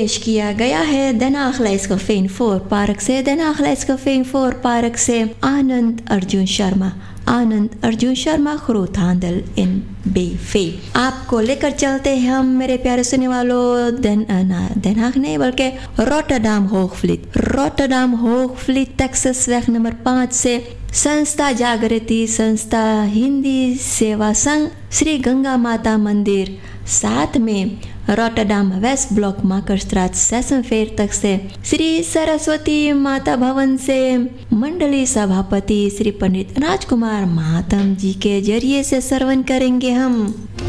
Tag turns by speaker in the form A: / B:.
A: पेश किया गया है Den Haag Leidschendam four park से, Den Haag Leidschendam four park से आनंद अर्जुन शर्मा, आनंद अर्जुन शर्मा ग्रोथांडल इन बेफे। आपको लेकर चलते हैं हम मेरे प्यारे सुनने वालों Den Haag नहीं बल्कि रोटरडाम होगवलीत, रोटरडाम होगवलीत टेक्सास नंबर 5 से संस्था जागृति, संस्था हिंदी सेवा संघ, श्री गंगा माता मंदिर, साथ में रोटरडाम वेस्ट ब्लॉक माकरस्ट्रात 46 से श्री सरस्वती माता भवन से मंडली सभापति श्री पंडित राजकुमार महात्म जी के जरिए से श्रवण करेंगे हम।